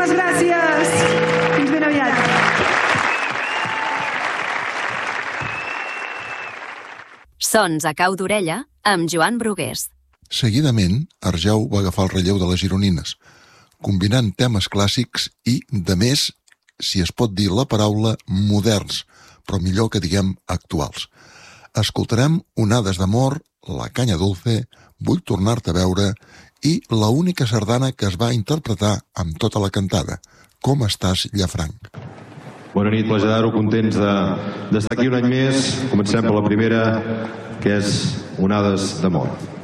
Moltíssimes gràcies. Fins ben aviat. Sons a cau d'orella amb Joan Brugués. Seguidament, Arjau va agafar el relleu de les gironines, combinant temes clàssics i, de més, si es pot dir la paraula, moderns, però millor que diguem actuals. Escoltarem Onades d'amor, La canya dulce, Vull tornar-te a veure i la única sardana que es va interpretar amb tota la cantada, Com estàs, Llafranc. Bona nit, Plejadaro, contents d'estar aquí un any més. Comencem per la primera, que és Onades d'amor.